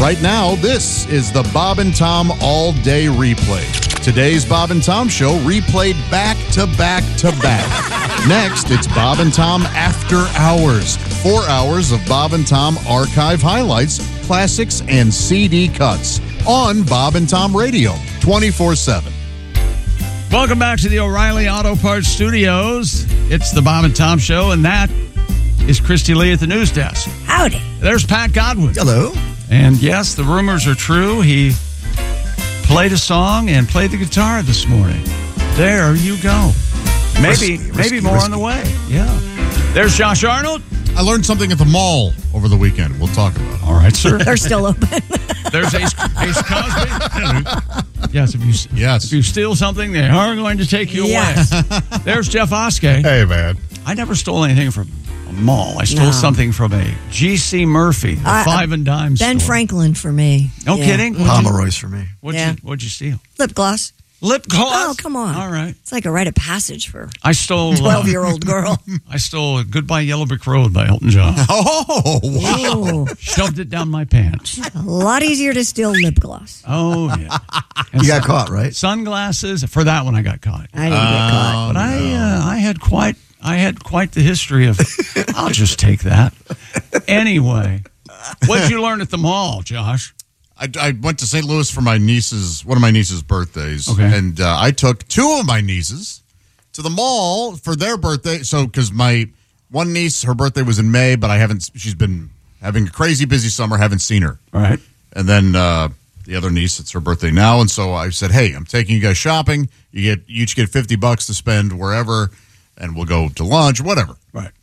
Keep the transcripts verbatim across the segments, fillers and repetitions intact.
Right now, this is the Bob and Tom All Day Replay. Today's Bob and Tom Show replayed back to back to back. Next, it's Bob and Tom After Hours. Four hours of Bob and Tom archive highlights, classics, and C D cuts on Bob and Tom Radio, twenty-four seven. Welcome back to the O'Reilly Auto Parts Studios. It's the Bob and Tom Show, and that is Christy Lee at the news desk. Howdy. There's Pat Godwin. Hello. And yes, the rumors are true. He played a song and played the guitar this morning. There you go. Maybe, risky, maybe risky, more risky. on the way. Yeah. There's Josh Arnold. I learned something at the mall over the weekend. We'll talk about it. All right, sir. They're still open. There's Ace, Ace Cosby. Yes, if you Yes. if you steal something, they are going to take you Yes. away. There's Jeff Oskey. Hey, man. I never stole anything from a mall. I stole No. something from a G C Murphy, the I- five and dime Ben store. Franklin for me. No Yeah. kidding? What'd you, Pomeroy's for me. what'd, Yeah. you, what'd you steal? Lip gloss. Lip gloss? Oh, come on. All right. It's like a rite of passage for I stole a twelve-year-old girl. Uh, I stole Goodbye Yellow Brick Road by Elton John. Oh, wow. Ooh, Shoved it down my pants. a lot easier to steal lip gloss. Oh, yeah. And You got sun- caught, right? Sunglasses. For that one, I got caught. I didn't get caught. But I, uh, I had quite, I had quite the history of. I'll just take that. Anyway, what'd you learn at the mall, Josh? I, I went to Saint Louis for my niece's, one of my niece's birthdays. Okay. And uh, I took two of my nieces to the mall for their birthday. So, because my one niece, her birthday was in May, but I haven't, she's been having a crazy busy summer, haven't seen her. All right. And then uh, the other niece, it's her birthday now. And so I said, hey, I'm taking you guys shopping. You get, you each get fifty bucks to spend wherever, and we'll go to lunch, whatever. Right.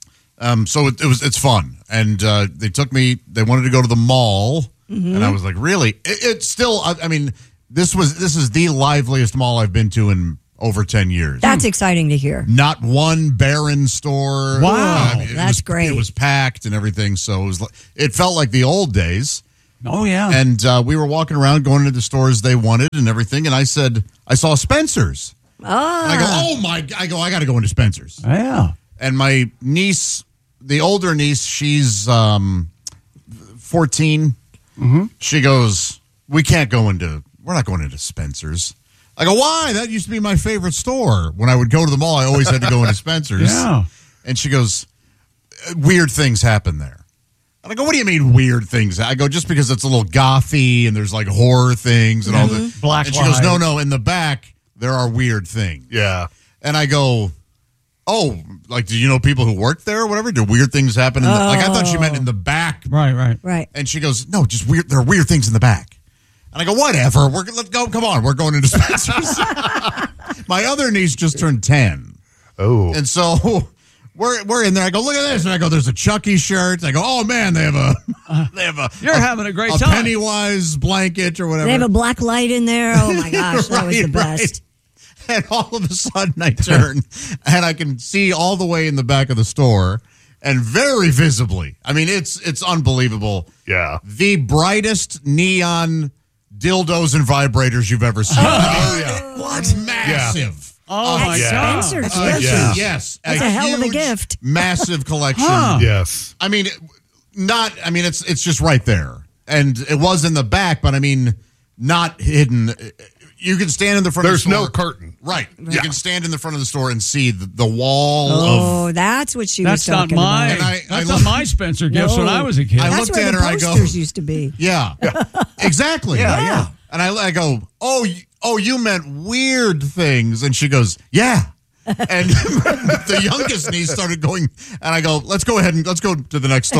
Um, so it, it was, it's fun. And uh, they took me, they wanted to go to the mall. Mm-hmm. And I was like, really? It, it's still, I, I mean, this was, this is the liveliest mall I've been to in over ten years. That's exciting to hear. Not one barren store. Wow. I mean, it That's was, great. It was packed and everything. So it was, like- it felt like the old days. Oh, yeah. And uh, we were walking around going into the stores they wanted and everything. And I said, I saw Spencer's. Oh, And I go, oh my, I go, I got to go into Spencer's. yeah. And my niece, the older niece, she's um, fourteen. Mm-hmm. She goes, we can't go into, we're not going into Spencer's. I go, why? That used to be my favorite store. When I would go to the mall, I always had to go into Spencer's. Yeah. And she goes, weird things happen there. And I go, what do you mean weird things? I go, just because it's a little gothy and there's like horror things and all the Black And she goes, light. no, no, in the back, there are weird things. Yeah. And I go, oh, like, do you know people who work there or whatever? Do weird things happen? In the, like, I thought she meant in the back. Right, right. right. And she goes, no, just weird. There are weird things in the back. And I go, whatever. We're let's go. Come on, we're going into Spencer's. My other niece just turned ten, Oh. and so we're we're in there. I go, look at this, and I go, there's a Chucky shirt. I go, oh man, they have a they have a You're a, having a great a time. Pennywise blanket or whatever. They have a black light in there. Oh, my gosh. That was the Right, best. right. And all of a sudden I turn and I can see all the way in the back of the store and very visibly. I mean, it's it's unbelievable. Yeah. The brightest neon dildos and vibrators you've ever seen. Oh, yeah. What? Massive. Oh, At my yeah. God. Spencer's. Uh, yes. yeah. Yes. That's a hell of a huge, gift. Massive collection. Huh. Yes. I mean, not, I mean, it's it's just right there. And it was in the back, but I mean, not hidden. You can stand in the front There's of the no store. curtain. Right. You Yeah. can stand in the front of the store and see the, the wall Oh, of. that's what she That's was not talking my. about. And I- that's I not look- my Spencer gifts when No. I was a kid. I That's looked where at the her, I go- posters used to be. Yeah. Exactly. Yeah, yeah. And I, I go, oh, y- oh, you meant weird things. And she goes, yeah. And the youngest niece started going, and I go, let's go ahead and let's go to the next store.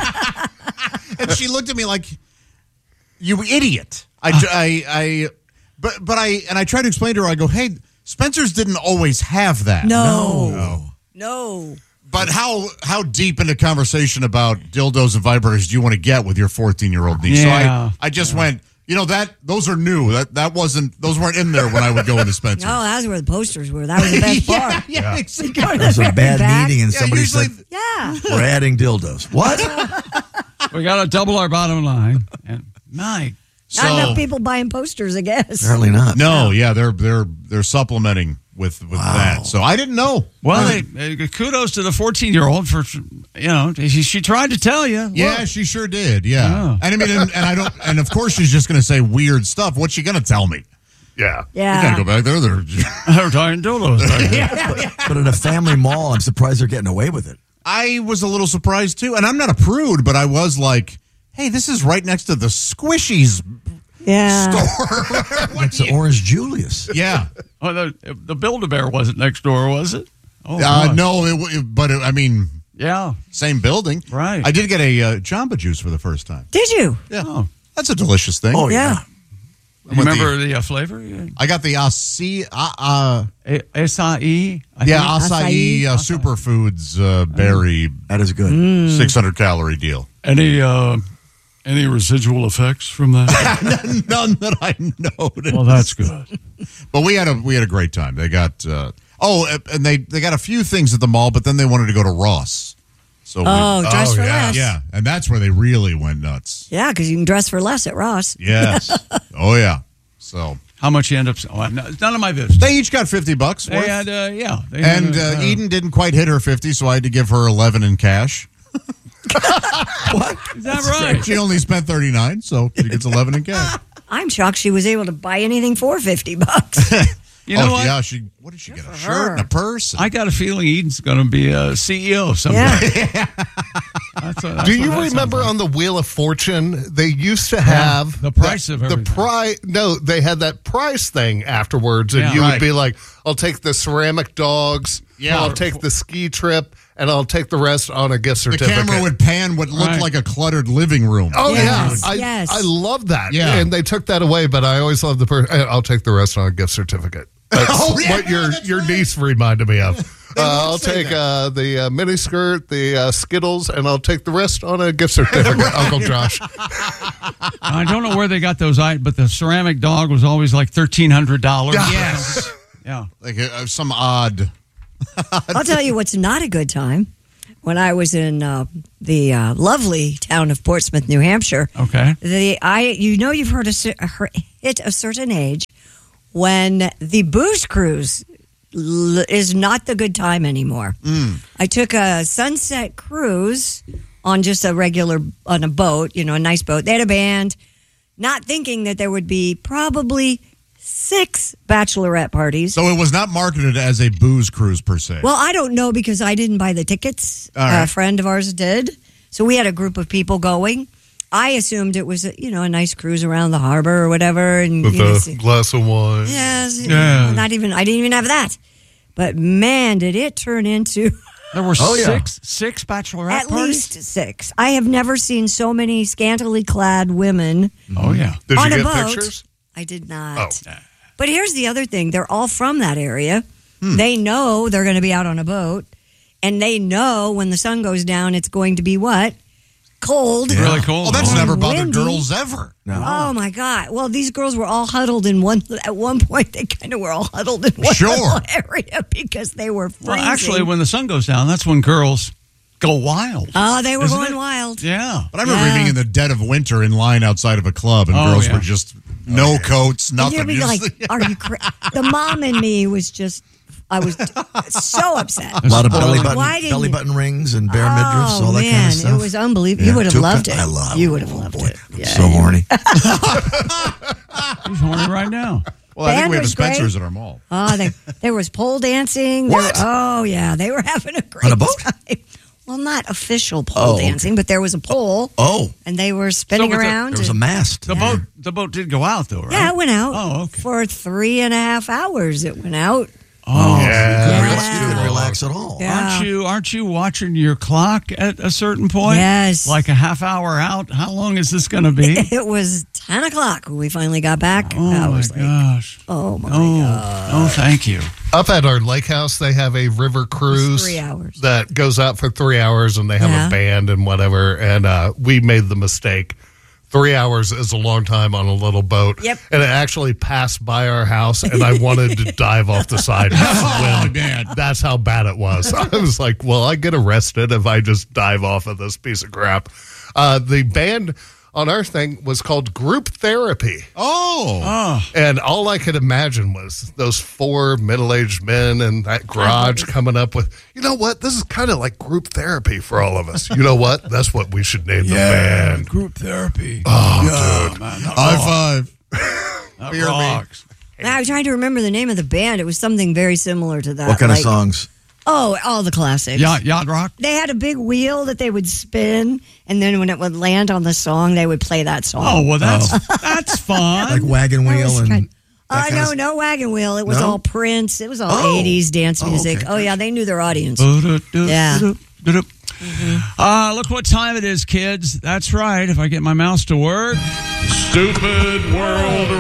And she looked at me like, you idiot. I, I, I, but, but I, and I tried to explain to her, I go, hey, Spencer's didn't always have that. No. No. No. But how how deep into conversation about dildos and vibrators do you want to get with your fourteen-year-old niece? Yeah. So I, I just went, you know, that those are new. That that wasn't those weren't in there when I would go into Spencer's. No, that's where the posters were. That was the best yeah, part. yeah, Yeah. exactly. It was a bad Back. meeting, and Yeah, somebody usually- said, Yeah. we're adding dildos. What? We got to double our bottom line. And my, So, Not enough people buying posters, I guess. Apparently not. no, yeah, they're they're they're supplementing with with that. So I didn't know. Well, they, uh, kudos to the fourteen-year-old for, you know, she, she tried to tell you. Yeah, Look. she sure did. Yeah, Yeah. and I mean, and, and I don't, and of course she's just going to say weird stuff. What's she going to tell me? Yeah. You Yeah. can't go back there. They're, They're talking dildos. But at a family mall, I'm surprised they're getting away with it. I was a little surprised too, and I'm not a prude, but I was like, "Hey, this is right next to the Squishies Yeah. store." It's the Orange Julius. Yeah. Oh, the, the Build-A-Bear wasn't next door, was it? Oh, Uh, gosh. no, it, w- but it, I mean, Yeah. same building. Right. I did get a uh, Jamba Juice for the first time. Did you? Yeah. Oh. That's a delicious thing. Oh, Yeah. yeah. You remember the, uh, flavor? Yeah. I got the acai, uh, uh, A- acai. I yeah, think. acai, Acai. uh, superfoods uh, berry That is good. Mm. six hundred calorie deal. Any uh, any residual effects from that? None that I noticed. Well, that's good. But we had a we had a great time. They got uh, oh, and they they got a few things at the mall, but then they wanted to go to Ross. So we- Oh, dress Oh, for yeah. less. yeah, and that's where they really went nuts. Yeah, because you can dress for less at Ross. Yes. Oh yeah. So How much you end up? Oh, no, it's none of my business. they each got fifty bucks They worth. had, uh, yeah. They had And a, uh, Eden didn't quite hit her fifty, so I had to give her eleven in cash. Is that right? She only spent thirty-nine, so she gets eleven in cash. I'm shocked she was able to buy anything for fifty bucks. You know oh, what? yeah, she what did she get? A for shirt her. and a purse? I got a feeling Eden's going to be a C E O someday. Yeah. That's what- that's Do what you that sounds remember like. on the Wheel of Fortune, they used to have the price of the everything. price. No, they had that price thing afterwards, and Yeah. you Right. would be like, "I'll take the ceramic dogs, Yeah. I'll take the ski trip, and I'll take the rest on a gift the certificate." camera would pan what looked Right. like a cluttered living room. Oh Yes, yeah, I, yes. I love that. Yeah. and they took that away, but I always love the person. I'll take the rest on a gift certificate. That's Oh, yeah, what your that's your right. niece reminded me of. Uh, I'll say take that. uh, the uh, mini skirt, the uh, Skittles, and I'll take the rest on a gift certificate. Uncle Josh. I don't know where they got those items, but the ceramic dog was always like thirteen hundred dollars. Yes. Yeah. Like uh, some odd. I'll tell you what's not a good time. When I was in uh, the uh, lovely town of Portsmouth, New Hampshire, Okay. the I you know you've heard a, cer- her- hit a certain age when the booze cruise l- is not the good time anymore. I took a sunset cruise on just a regular on a boat, you know, a nice boat. They had a band, not thinking that there would be probably six bachelorette parties. So it was not marketed as a booze cruise per se. Well, I don't know because I didn't buy the tickets. All right. A friend of ours did. So we had a group of people going. I assumed it was, a, you know, a nice cruise around the harbor or whatever. And With you know, a see- glass of wine. yes, Yeah. not even. I didn't even have that. But man, did it turn into There were Oh, yeah. six six bachelorette at parties. least six. I have never seen so many scantily clad women Oh yeah. Did on you a get boat. pictures? I did not. Oh. But here's the other thing: they're all from that area. They know they're going to be out on a boat, and they know when the sun goes down, it's going to be what? Cold. Really cool. oh, that's Oh. never bothered Windy. girls ever. No. Oh my God! Well, these girls were all huddled in one. At one point, they kind of were all huddled in one Sure. little area because they were freezing. Well, actually, when the sun goes down, that's when girls go wild. oh, they were Isn't going it? wild. Yeah. But I remember Yeah. being in the dead of winter in line outside of a club, and Oh, girls yeah. were just no coats, And nothing. you'd be Just- like, "Are you cra-" The mom in me was just. I was so upset. A lot of belly Spoiling. button, Why didn't belly you- button rings and bare midriffs, Oh all that man, kind of stuff. it was unbelievable. Yeah, You would have two loved cup- it. I love. You would have oh, loved boy. it. I'm Yeah, so yeah. horny. He's horny right now. well, I think Band we have a was great. Spencer's at our mall. Oh, they, there was pole dancing. There- What? oh, yeah. They were having a great On a boat? time. Well, not official pole Oh, okay. dancing, but there was a pole, Oh, and they were spinning So with the- around. there was a and- mast. The boat the boat did go out though, right? yeah, it went out. Oh, okay. For three and a half hours, it went out. Oh, Yeah. Yeah. You couldn't relax at all. Yeah. Aren't you aren't you watching your clock at a certain point? Yes. Like a half hour out. How long is this going to be? It was ten o'clock when we finally got back. Oh I my was like, gosh. oh, my Oh, God. oh, thank you. Up at our lake house, they have a river cruise three hours. that goes out for three hours, and they have Yeah. a band and whatever. And uh, we made the mistake. Three hours is a long time on a little boat. Yep. And it actually passed by our house, and I wanted to dive off the side. Oh, man. That's how bad it was. I was like, well, I get arrested if I just dive off of this piece of crap. Uh, the band on our thing was called group therapy. Oh. Oh, And all I could imagine was those four middle-aged men in that garage coming up with, you know what? This is kind of like group therapy for all of us. You know what? That's what we should name the band. group therapy. Oh, dude. Man, that High rocks. five. That Hear me. rocks. Now, I'm trying to remember the name of the band. It was something very similar to that. What kind like- of songs? Oh, all the classics. Yacht, yacht rock. They had a big wheel that they would spin, and then when it would land on the song, they would play that song. Oh well, that's that's fun. Like Wagon That Wheel was and. kind- that Uh, kind no, of- no wagon wheel. It was No? all Prince. It was all Oh. eighties dance Oh, music. okay. Oh, yeah, they knew their audience. Yeah. Yeah. Uh, look what time it is, kids. That's right. If I get my mouse to work. Stupid World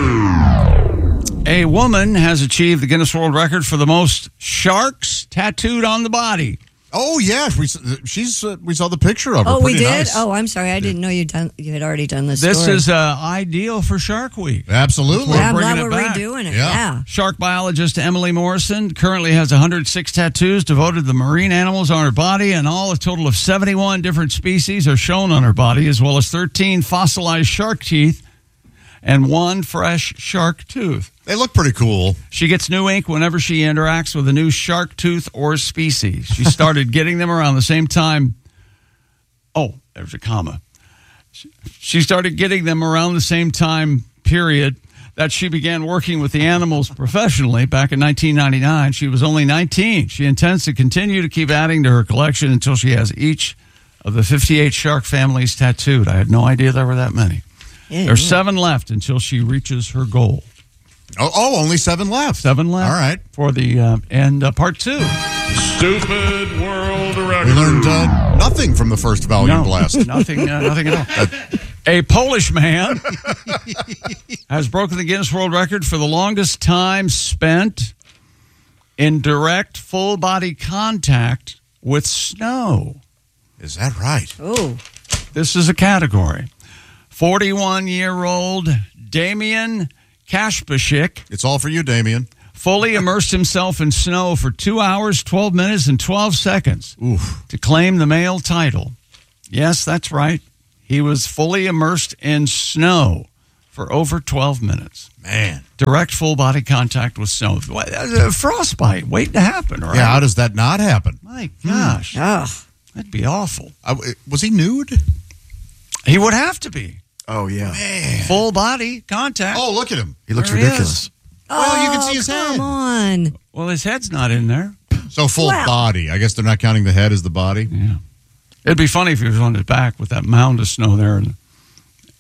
Record. A woman has achieved the Guinness World Record for the most sharks tattooed on the body. Oh yeah, we s- she's uh, we saw the picture of her. Oh, we Pretty did? nice. Oh, I'm sorry. I didn't know you'd done. You had already done this. This story. is uh, ideal for Shark Week. Absolutely. Yeah, I'm bringing glad it we're back. redoing it. Yeah. Yeah. Shark biologist Emily Morrison currently has one hundred six tattoos devoted to the marine animals on her body, and all a total of seventy-one different species are shown on her body, as well as thirteen fossilized shark teeth and one fresh shark tooth. They look pretty cool. She gets new ink whenever she interacts with a new shark tooth or species. She started getting them around the same time. Oh, there's a comma. She started getting them around the same time period that she began working with the animals professionally back in nineteen ninety-nine. She was only nineteen. She intends to continue to keep adding to her collection until she has each of the fifty-eight shark families tattooed. I had no idea there were that many. Yeah, There's yeah. seven left until she reaches her goal. Oh, oh, only seven left. Seven left. All right. For the uh, and uh, part two. Stupid World Record. We learned uh, nothing from the first volume blast. nothing, uh, nothing at all. A Polish man has broken the Guinness World Record for the longest time spent in direct full body contact with snow. Is that right? Oh, This is a category. forty-one-year-old Damian Kashpashik It's all for you, Damien. fully immersed himself in snow for two hours, twelve minutes, and twelve seconds Oof. to claim the male title. Yes, that's right. He was fully immersed in snow for over twelve minutes. Man. Direct full body contact with snow. Uh, Frostbite waiting to happen, right? Yeah, how does that not happen? My gosh, oh. that'd be awful. I, was he nude? He would have to be. Oh, yeah. Full body contact. Oh, look at him. He looks There he ridiculous. Well, you can see his Oh, come head. on. Well, his head's not in there. So full Well- body. I guess they're not counting the head as the body. Yeah. It'd be funny if he was on his back with that mound of snow there and